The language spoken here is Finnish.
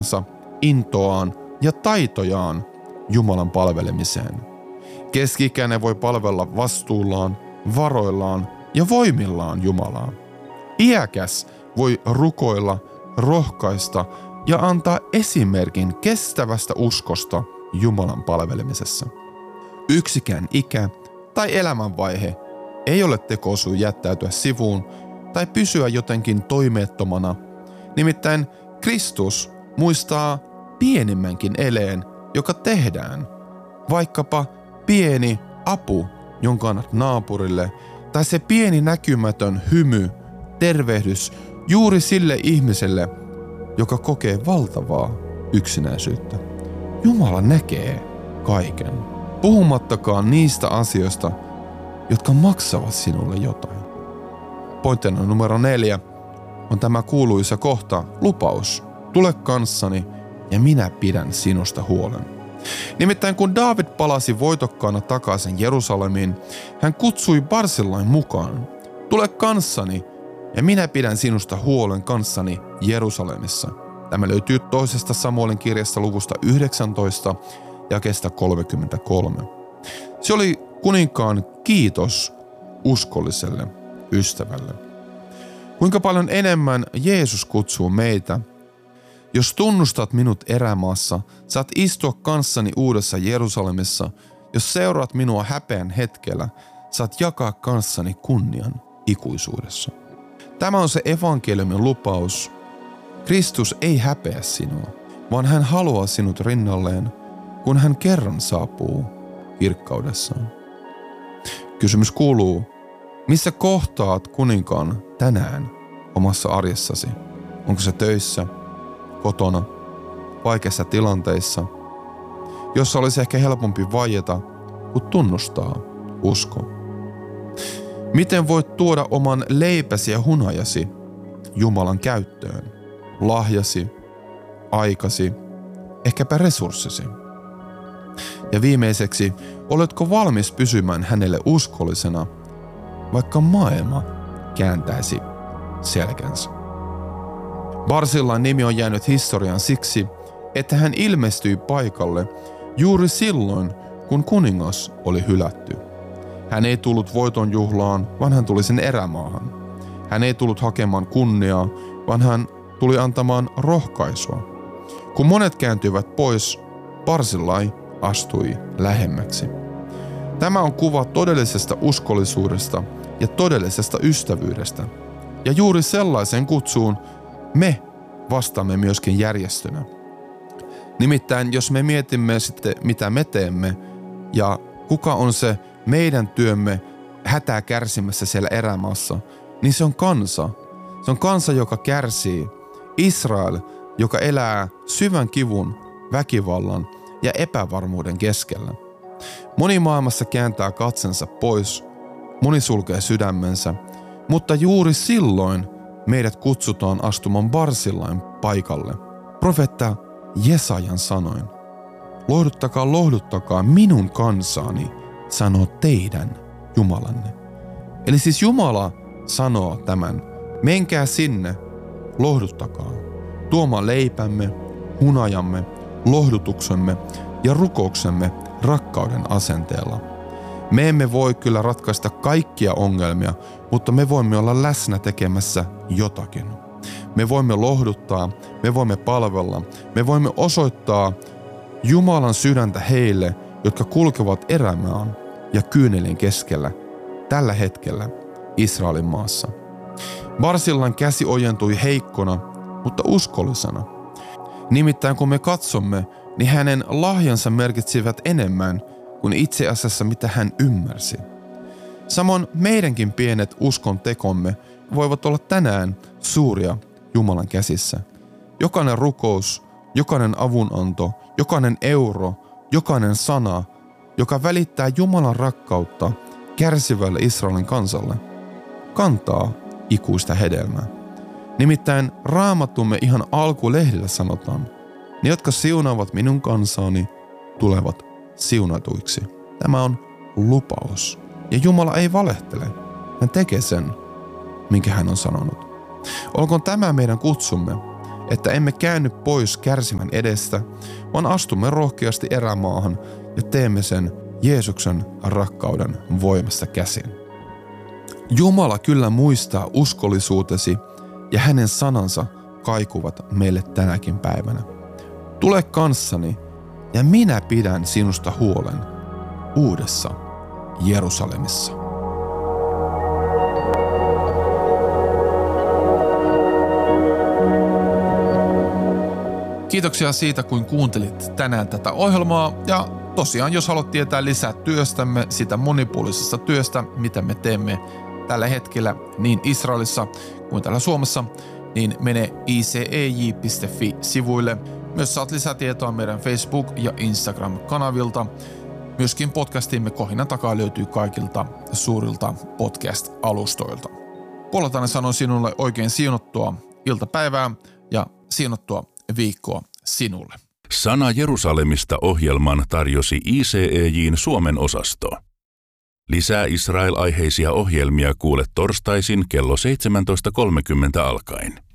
intoaan ja taitojaan Jumalan palvelemiseen. Keski-ikäinen voi palvella vastuullaan, varoillaan ja voimillaan Jumalaa. Iäkäs voi rukoilla, rohkaista ja antaa esimerkin kestävästä uskosta Jumalan palvelemisessa. Yksikään ikä tai elämänvaihe ei ole tekosyy jättäytyä sivuun tai pysyä jotenkin toimeettomana. Nimittäin Kristus muistaa pienimmänkin eleen, joka tehdään. Vaikkapa pieni apu, jonka annat naapurille, tai se pieni näkymätön hymy, tervehdys juuri sille ihmiselle, joka kokee valtavaa yksinäisyyttä. Jumala näkee kaiken, puhumattakaan niistä asioista, jotka maksavat sinulle jotain. Pointtina numero 4 on tämä kuuluisa kohta, lupaus. Tule kanssani ja minä pidän sinusta huolen. Nimittäin kun Daavid palasi voitokkaana takaisin Jerusalemiin, hän kutsui Barsillain mukaan. Tule kanssani ja minä pidän sinusta huolen kanssani Jerusalemissa. Tämä löytyy 2. Samuelin kirjasta luvusta 19 jakeesta 33. Se oli kuninkaan kiitos uskolliselle ystävälle. Kuinka paljon enemmän Jeesus kutsuu meitä. Jos tunnustat minut erämaassa, saat istua kanssani uudessa Jerusalemissa. Jos seuraat minua häpeän hetkellä, saat jakaa kanssani kunnian ikuisuudessa. Tämä on se evankeliumin lupaus. Kristus ei häpeä sinua, vaan hän haluaa sinut rinnalleen, kun hän kerran saapuu kirkkaudessaan. Kysymys kuuluu, missä kohtaat kuninkaan tänään omassa arjessasi? Onko se töissä, kotona, vaikeissa tilanteissa, jossa olisi ehkä helpompi vaieta, kun tunnustaa usko? Miten voit tuoda oman leipäsi ja hunajasi Jumalan käyttöön? Lahjasi, aikasi, ehkäpä resurssisi. Ja viimeiseksi, oletko valmis pysymään hänelle uskollisena, vaikka maailma kääntäisi selkänsä? Barsillain nimi on jäänyt historiaan siksi, että hän ilmestyi paikalle juuri silloin, kun kuningas oli hylätty. Hän ei tullut voiton juhlaan, vaan hän tuli sen erämaahan. Hän ei tullut hakemaan kunniaa, vaan hän tuli antamaan rohkaisua. Kun monet kääntyivät pois, Barsillai astui lähemmäksi. Tämä on kuva todellisesta uskollisuudesta ja todellisesta ystävyydestä. Ja juuri sellaisen kutsuun me vastaamme myöskin järjestönä. Nimittäin jos me mietimme sitten mitä me teemme ja kuka on se meidän työmme hätää kärsimässä siellä erämaassa, niin se on kansa. Se on kansa, joka kärsii. Israel, joka elää syvän kivun, väkivallan ja epävarmuuden keskellä. Moni maailmassa kääntää katsensa pois, moni sulkee sydämensä, mutta juuri silloin meidät kutsutaan astumaan Barsillain paikalle. Profeetta Jesajan sanoin, lohduttakaa minun kansaani, sanoo teidän Jumalanne. Eli siis Jumala sanoo tämän, menkää sinne, lohduttakaa, tuomaan leipämme, hunajamme, lohdutuksemme ja rukouksemme rakkauden asenteella. Me emme voi kyllä ratkaista kaikkia ongelmia, mutta me voimme olla läsnä tekemässä jotakin. Me voimme lohduttaa, me voimme palvella, me voimme osoittaa Jumalan sydäntä heille, jotka kulkevat erämaan ja kyynelien keskellä tällä hetkellä Israelin maassa. Barsillan käsi ojentui heikkona, mutta uskollisena. Nimittäin kun me katsomme, niin hänen lahjansa merkitsivät enemmän kuin itse asiassa mitä hän ymmärsi. Samoin meidänkin pienet uskon tekomme voivat olla tänään suuria Jumalan käsissä. Jokainen rukous, jokainen avunanto, jokainen euro, jokainen sana, joka välittää Jumalan rakkautta kärsivälle Israelin kansalle, kantaa ikuista hedelmää. Nimittäin Raamattumme ihan alkulehdillä sanotaan, ne jotka siunaavat minun kansaani tulevat siunatuiksi. Tämä on lupaus. Ja Jumala ei valehtele. Hän tekee sen, minkä hän on sanonut. Olkoon tämä meidän kutsumme, että emme käänny pois kärsimän edestä, vaan astumme rohkeasti erämaahan ja teemme sen Jeesuksen rakkauden voimasta käsin. Jumala kyllä muistaa uskollisuutesi ja hänen sanansa kaikuvat meille tänäkin päivänä. Tule kanssani ja minä pidän sinusta huolen uudessa Jerusalemissa. Kiitoksia siitä, kun kuuntelit tänään tätä ohjelmaa ja tosiaan, jos haluat tietää lisää työstämme, sitä monipuolisesta työstä, mitä me teemme tällä hetkellä niin Israelissa kuin täällä Suomessa, niin mene icej.fi-sivuille. Myös saat lisätietoa meidän Facebook- ja Instagram-kanavilta. Myöskin podcastimme Kohinan takaa löytyy kaikilta suurilta podcast-alustoilta. Polatani sanoo sinulle oikein siunattua iltapäivää ja siunattua viikkoa sinulle. Sana Jerusalemista -ohjelman tarjosi ICEJ:n Suomen osasto. Lisää Israel-aiheisia ohjelmia kuule torstaisin kello 17.30 alkaen.